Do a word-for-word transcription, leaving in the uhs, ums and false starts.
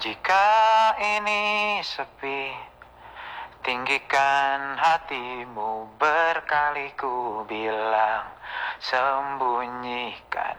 Jika ini sepi, tinggikan hatimu, berkali ku bilang, sembunyikan